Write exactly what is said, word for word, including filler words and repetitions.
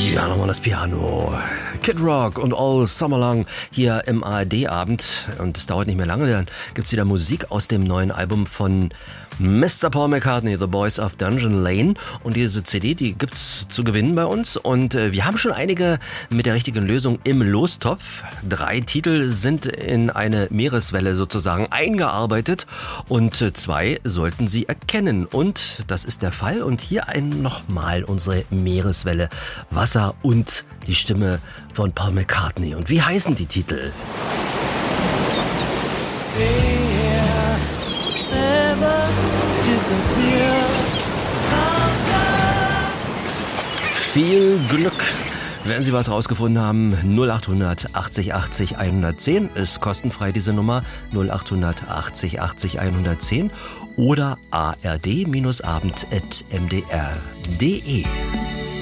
Ja, nochmal das Piano. Kid Rock und All Summer Long hier im A R D-Abend. Und es dauert nicht mehr lange, dann gibt's wieder Musik aus dem neuen Album von Mister Paul McCartney, The Boys of Dungeon Lane. Und diese C D, die gibt's zu gewinnen bei uns. Und äh, wir haben schon einige mit der richtigen Lösung im Lostopf. Drei Titel sind in eine Meereswelle sozusagen eingearbeitet. Und äh, zwei sollten Sie erkennen. Und das ist der Fall. Und hier ein nochmal unsere Meereswelle. Wasser und die Stimme von Paul McCartney. Und wie heißen die Titel? Viel Glück, wenn Sie was rausgefunden haben. null acht achtzig achtzig hundertzehn ist kostenfrei, diese Nummer. null acht achtzig achtzig hundertzehn oder ard-abend at m d r punkt d e.